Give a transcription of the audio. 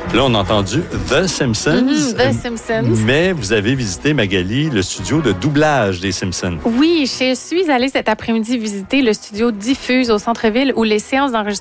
Là, on a entendu The Simpsons. The Simpsons. Mais vous avez visité, Magali, le studio de doublage des Simpsons. Oui, je suis allée cet après-midi visiter le studio Diffuse au centre-ville où les séances d'enregistrement